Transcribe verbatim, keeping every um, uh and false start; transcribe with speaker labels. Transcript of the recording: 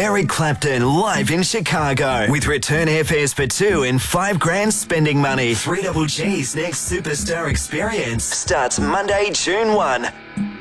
Speaker 1: Eric Clapton live in Chicago with return airfares for two and five grand spending money. three Double G's next superstar experience starts Monday, June first.